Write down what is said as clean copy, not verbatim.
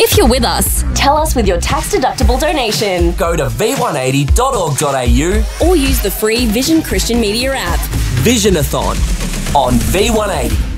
If you're with us, Tell us with your tax-deductible donation. Go to v180.org.au or use the free Vision Christian Media app. Visionathon on V180.